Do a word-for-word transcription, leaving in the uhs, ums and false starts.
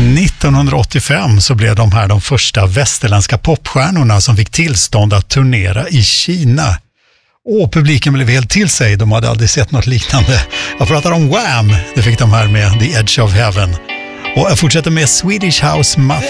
nittonhundraåttiofem så blev de här de första västerländska popstjärnorna som fick tillstånd att turnera i Kina. Och publiken blev helt till sig, de hade aldrig sett något liknande. Jag pratar om Wham! Det fick de här med The Edge of Heaven. Och jag fortsätter med Swedish House Mafia.